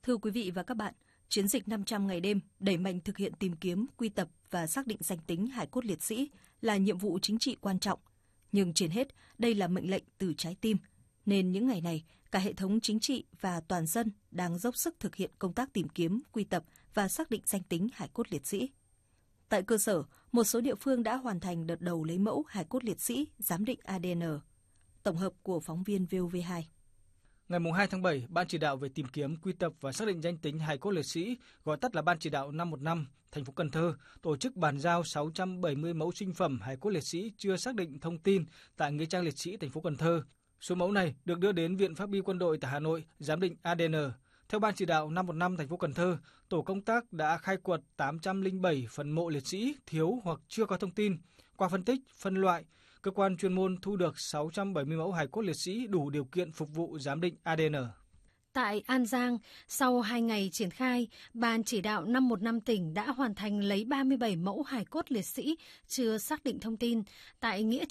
Thưa quý vị và các bạn, chiến dịch 500 ngày đêm đẩy mạnh thực hiện tìm kiếm, quy tập và xác định danh tính hài cốt liệt sĩ là nhiệm vụ chính trị quan trọng. Nhưng trên hết, đây là mệnh lệnh từ trái tim. Nên những ngày này, cả hệ thống chính trị và toàn dân đang dốc sức thực hiện công tác tìm kiếm, quy tập và xác định danh tính hài cốt liệt sĩ. Tại cơ sở, một số địa phương đã hoàn thành đợt đầu lấy mẫu hài cốt liệt sĩ giám định ADN. Tổng hợp của phóng viên VOV2. Ngày 2 tháng 7, Ban chỉ đạo về tìm kiếm, quy tập và xác định danh tính hài cốt liệt sĩ, gọi tắt là Ban chỉ đạo 515, thành phố Cần Thơ, tổ chức bàn giao 670 mẫu sinh phẩm hài cốt liệt sĩ chưa xác định thông tin tại nghĩa trang liệt sĩ thành phố Cần Thơ. Số mẫu này được đưa đến Viện Pháp y Quân đội tại Hà Nội giám định ADN. Theo Ban chỉ đạo 515 thành phố Cần Thơ, tổ công tác đã khai quật 807 phần mộ liệt sĩ thiếu hoặc chưa có thông tin. Qua phân tích, phân loại, cơ quan chuyên môn thu được 670 mẫu hài cốt liệt sĩ đủ điều kiện phục vụ giám định ADN. Tại An Giang, sau 2 ngày triển khai, Ban chỉ đạo 515 tỉnh đã hoàn thành lấy 37 mẫu hài cốt liệt sĩ chưa xác định thông tin tại nghĩa